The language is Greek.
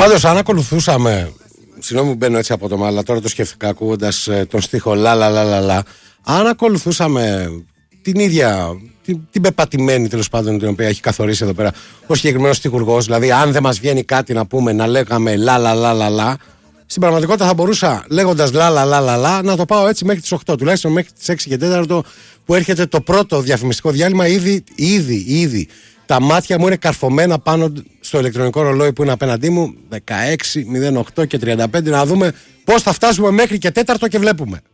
Πάντως, αν ακολουθούσαμε. Συγγνώμη που μπαίνω έτσι από το μάλλα, τώρα το σκέφτηκα ακούγοντας τον στίχο λα. Αν ακολουθούσαμε την ίδια, την πεπατημένη τέλος πάντων την οποία έχει καθορίσει εδώ πέρα ο συγκεκριμένος στιχουργός, δηλαδή αν δεν μας βγαίνει κάτι να πούμε να λέγαμε λα, στην πραγματικότητα θα μπορούσα λέγοντας λα να το πάω έτσι μέχρι τις 8, τουλάχιστον μέχρι τις 6 και 4 που έρχεται το πρώτο διαφημιστικό διάλειμμα. Ήδη τα μάτια μου είναι καρφωμένα πάνω στο ηλεκτρονικό ρολόι που είναι απέναντί μου, 16, 08 και 35, να δούμε πώς θα φτάσουμε μέχρι και 4 και βλέπουμε.